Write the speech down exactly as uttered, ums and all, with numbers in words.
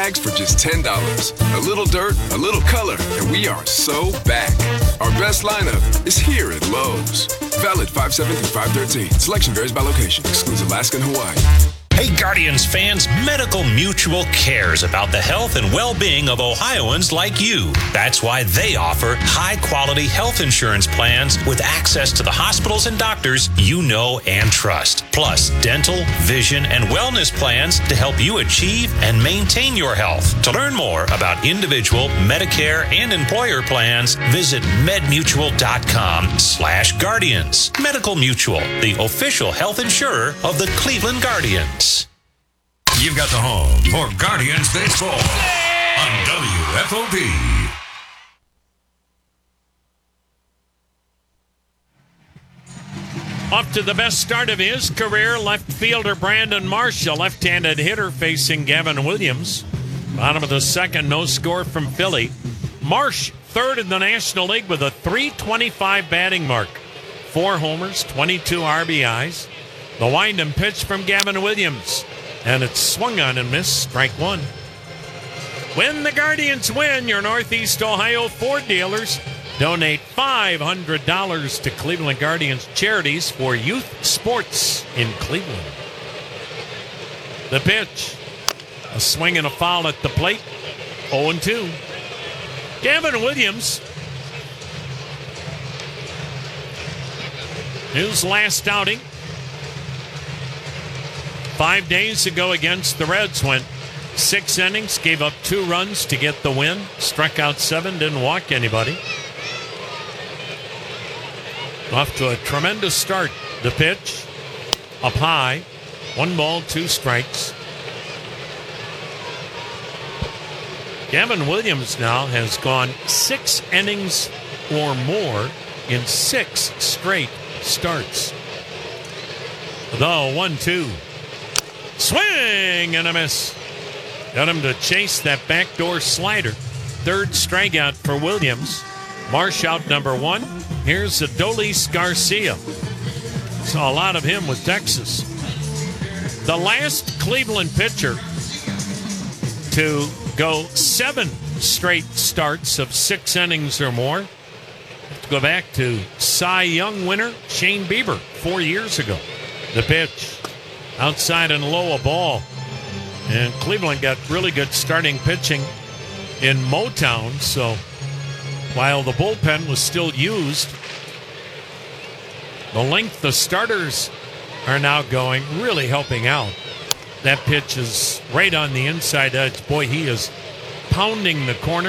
bags for just ten dollars. A little dirt, a little color, and we are so back. Our best lineup is here at Lowe's. Valid five seven through five thirteen. Selection varies by location. Excludes Alaska and Hawaii. Hey, Guardians fans, Medical Mutual cares about the health and well-being of Ohioans like you. That's why they offer high-quality health insurance plans with access to the hospitals and doctors you know and trust. Plus, dental, vision, and wellness plans to help you achieve and maintain your health. To learn more about individual, Medicare, and employer plans, visit medmutual.com slash guardians. Medical Mutual, the official health insurer of the Cleveland Guardians. You've got the home for Guardians Baseball on W F O P. Off to the best start of his career, left fielder Brandon Marsh, a left-handed hitter facing Gavin Williams. Bottom of the second, no score from Philly. Marsh, third in the National League with a three twenty-five batting mark. Four homers, twenty-two R B Is. The wind and pitch from Gavin Williams. And it's swung on and missed, strike one. When the Guardians win, your Northeast Ohio Ford dealers donate five hundred dollars to Cleveland Guardians charities for youth sports in Cleveland. The pitch, a swing and a foul at the plate, oh and two. Gavin Williams, his last outing five days ago against the Reds, went six innings, gave up two runs to get the win, struck out seven, didn't walk anybody. Off to a tremendous start. The pitch, up high, one ball, two strikes. Gavin Williams now has gone six innings or more in six straight starts. The one two. Swing and a miss. Got him to chase that backdoor slider. Third strikeout for Williams. Marsh out number one. Here's Adolis Garcia. Saw a lot of him with Texas. The last Cleveland pitcher to go seven straight starts of six innings or more. Let's go back to Cy Young winner Shane Bieber four years ago. The pitch. Outside and low, a ball. And Cleveland got really good starting pitching in Motown. So while the bullpen was still used, the length the starters are now going, really helping out. That pitch is right on the inside edge. Boy, he is pounding the corner.